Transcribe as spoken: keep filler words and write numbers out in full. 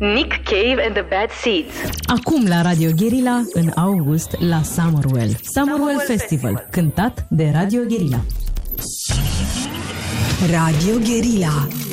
Nick Cave and the Bad Seeds. Acum la Radio Guerilla, în august, la Summerwell. Summerwell Festival, cântat de Radio Guerilla. Radio Guerilla.